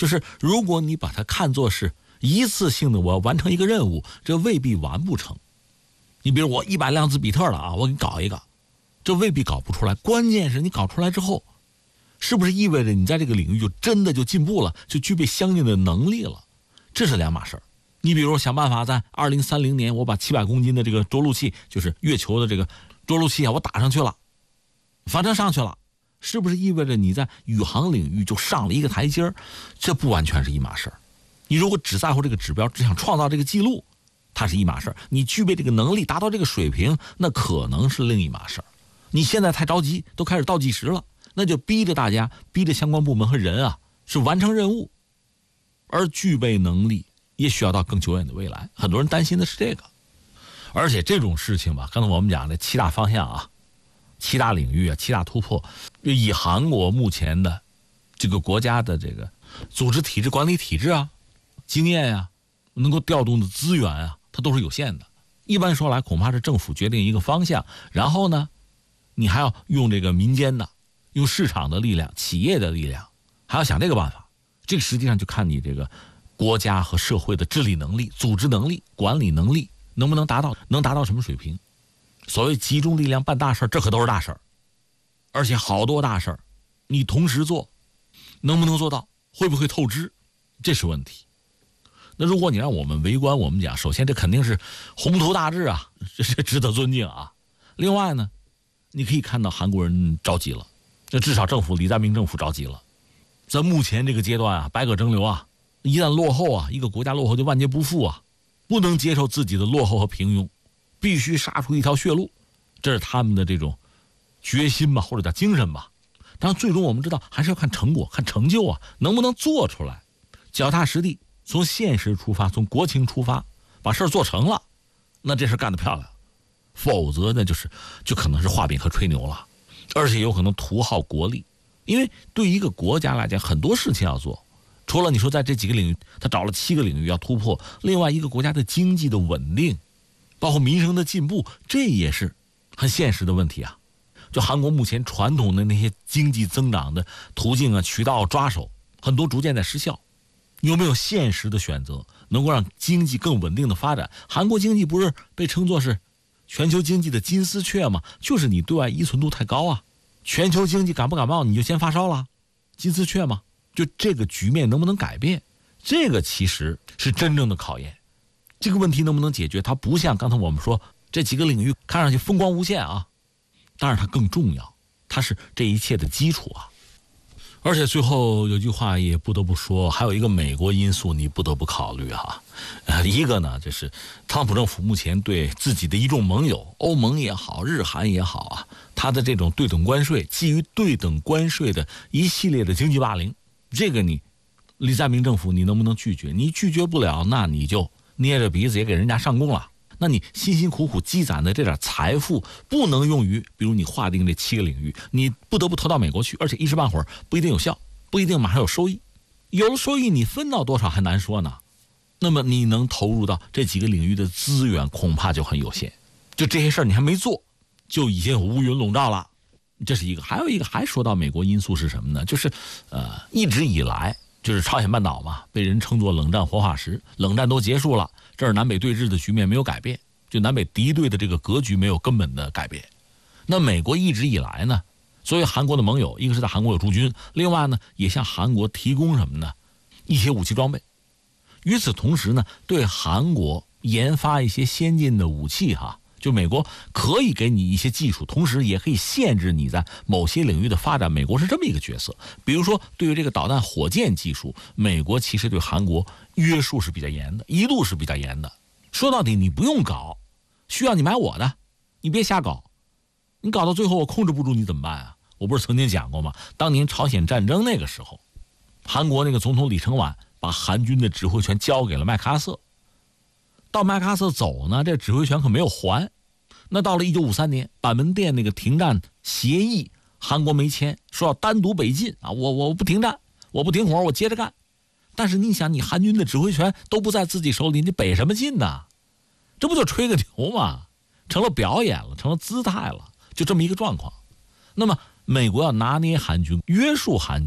就是如果你把它看作是一次性的，我要完成一个任务，这未必完不成。你比如我100辆自比特了啊，我给你搞一个，这未必搞不出来。关键是你搞出来之后，是不是意味着你在这个领域就真的就进步了，就具备相应的能力了？这是两码事儿。你比如想办法在2030年，我把700公斤的这个着陆器，就是月球的这个着陆器啊，我打上去了，反正上去了，是不是意味着你在宇航领域就上了一个台阶儿？这不完全是一码事儿。你如果只在乎这个指标，只想创造这个记录，它是一码事儿；你具备这个能力，达到这个水平，那可能是另一码事儿。你现在太着急，都开始倒计时了，那就逼着大家，逼着相关部门和人啊，是完成任务，而具备能力也需要到更久远的未来。很多人担心的是这个，而且这种事情吧，刚才我们讲的7大方向啊，7大领域啊，7大突破，以韩国目前的这个国家的这个组织体制、管理体制啊、经验啊，能够调动的资源啊，它都是有限的。一般说来，恐怕是政府决定一个方向，然后呢，你还要用这个民间的、用市场的力量、企业的力量，还要想这个办法。这个实际上就看你这个国家和社会的治理能力、组织能力、管理能力能不能达到什么水平。所谓集中力量办大事，这可都是大事，而且好多大事，你同时做，能不能做到，会不会透支，这是问题。那如果你让我们围观，我们讲，首先这肯定是宏图大志啊，这是值得尊敬啊。另外呢，你可以看到韩国人着急了，这至少李在明政府着急了。在目前这个阶段啊，百舸争流啊，一旦落后啊，一个国家落后就万劫不复啊，不能接受自己的落后和平庸，必须杀出一条血路，这是他们的这种决心吧，或者叫精神吧。当然最终我们知道还是要看成果、看成就啊，能不能做出来，脚踏实地，从现实出发，从国情出发，把事儿做成了，那这事干得漂亮。否则呢，就可能是画饼和吹牛了，而且有可能图耗国力。因为对一个国家来讲，很多事情要做，除了你说在这几个领域，他找了7个领域要突破，另外一个国家的经济的稳定，包括民生的进步，这也是很现实的问题啊。就韩国目前传统的那些经济增长的途径啊、渠道抓手，很多逐渐在失效。有没有现实的选择，能够让经济更稳定的发展？韩国经济不是被称作是全球经济的金丝雀吗？就是你对外依存度太高啊。全球经济感不感冒你就先发烧了，金丝雀吗？就这个局面能不能改变，这个其实是真正的考验。这个问题能不能解决，它不像刚才我们说这几个领域看上去风光无限啊，当然它更重要，它是这一切的基础啊。而且最后有句话也不得不说，还有一个美国因素你不得不考虑哈。一个呢，就是特朗普政府目前对自己的一众盟友，欧盟也好，日韩也好啊，他的这种对等关税，基于对等关税的一系列的经济霸凌，这个你李在明政府你能不能拒绝？你拒绝不了，那你就捏着鼻子也给人家上供了。那你辛辛苦苦积攒的这点财富不能用于比如你划定这7个领域，你不得不投到美国去，而且一时半会儿不一定有效，不一定马上有收益，有了收益你分到多少还难说呢。那么你能投入到这几个领域的资源恐怕就很有限，就这些事儿你还没做就已经有乌云笼罩了，这是一个。还有一个还说到美国因素是什么呢？就是一直以来就是朝鲜半岛嘛，被人称作冷战活化石，冷战都结束了，这儿南北对峙的局面没有改变，就南北敌对的这个格局没有根本的改变。那美国一直以来呢，作为韩国的盟友，一个是在韩国有驻军，另外呢也向韩国提供什么呢？一些武器装备。与此同时呢，对韩国研发一些先进的武器哈，就美国可以给你一些技术，同时也可以限制你在某些领域的发展。美国是这么一个角色。比如说对于这个导弹火箭技术，美国其实对韩国约束是比较严的，一度是比较严的。说到底你不用搞，需要你买我的，你别瞎搞，你搞到最后我控制不住你怎么办啊？我不是曾经讲过吗？当年朝鲜战争那个时候，韩国那个总统李承晚把韩军的指挥权交给了麦克阿瑟，到麦克阿瑟走呢，这指挥权可没有还。那到了1953年板门店那个停战协议，韩国没签，说要单独北进啊，我不停战，我不停火，我接着干。但是你想，你韩军的指挥权都不在自己手里，你北什么劲呢？这不就吹个牛吗？成了表演了，成了姿态了，就这么一个状况。那么美国要拿捏韩军，约束韩军，他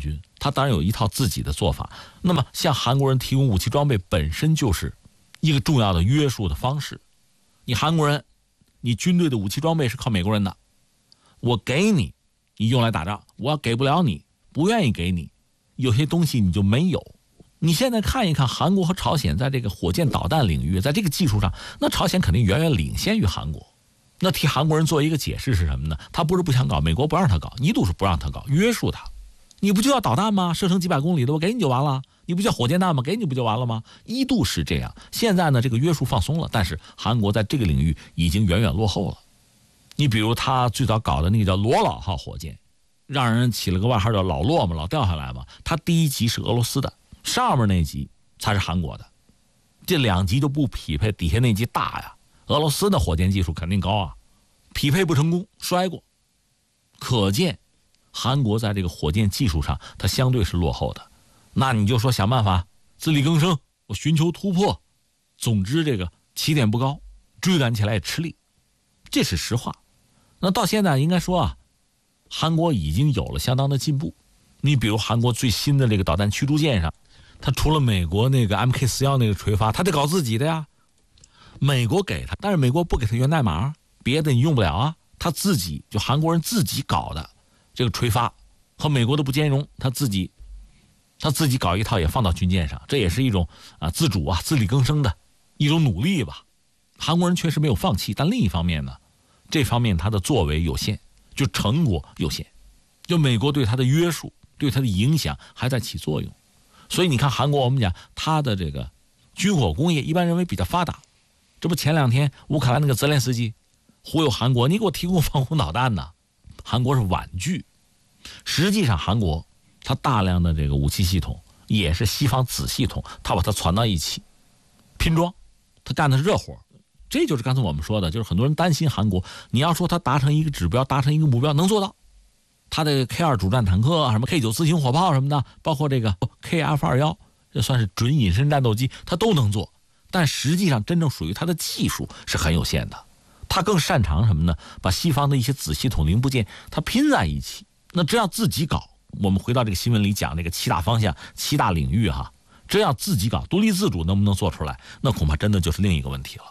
他当然有一套自己的做法。那么向韩国人提供武器装备本身就是一个重要的约束的方式。你韩国人，你军队的武器装备是靠美国人的，我给你，你用来打仗，我要给不了你，不愿意给你，有些东西你就没有。你现在看一看韩国和朝鲜在这个火箭导弹领域，在这个技术上，那朝鲜肯定远远领先于韩国。那替韩国人做一个解释是什么呢？他不是不想搞，美国不让他搞，一度是不让他搞，约束他。你不就要导弹吗？射程几百公里的，我给你就完了。你不叫火箭弹吗？给你不就完了吗？一度是这样。现在呢，这个约束放松了，但是韩国在这个领域已经远远落后了。你比如他最早搞的那个叫罗老号火箭，让人起了个外号叫老落嘛，老掉下来嘛。它第一级是俄罗斯的，上面那级才是韩国的，这两级都不匹配，底下那级大呀。俄罗斯的火箭技术肯定高啊，匹配不成功，摔过。可见韩国在这个火箭技术上它相对是落后的。那你就说想办法自力更生，我寻求突破，总之这个起点不高，追赶起来也吃力，这是实话。那到现在应该说啊，韩国已经有了相当的进步。你比如韩国最新的这个导弹驱逐舰上，它除了美国那个 MK41那个垂发，它得搞自己的呀。美国给他，但是美国不给他源代码，别的你用不了啊。他自己就韩国人自己搞的这个垂发和美国的不兼容，他自己搞一套也放到军舰上，这也是一种自主啊、自力更生的一种努力吧。韩国人确实没有放弃，但另一方面呢，这方面他的作为有限，就成果有限，就美国对他的约束、对他的影响还在起作用。所以你看韩国，我们讲他的这个军火工业一般认为比较发达。这不前两天乌克兰那个泽连斯基忽悠韩国，你给我提供防空导弹呢？韩国是婉拒。实际上韩国它大量的这个武器系统也是西方子系统，它把它攒到一起拼装，它干的是热活。这就是刚才我们说的，就是很多人担心韩国，你要说它达成一个指标，达成一个目标，能做到。它的 K2 主战坦克啊，什么 K9 自行火炮什么的，包括这个 KF21，这算是准隐身战斗机，它都能做。但实际上真正属于它的技术是很有限的，它更擅长什么呢？把西方的一些子系统零部件它拼在一起。那这样自己搞，我们回到这个新闻里讲这个7大方向、7大领域哈，这样自己搞，独立自主能不能做出来？那恐怕真的就是另一个问题了。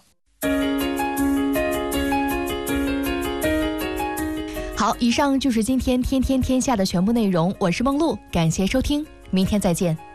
好，以上就是今天天天天下的全部内容，我是梦露，感谢收听，明天再见。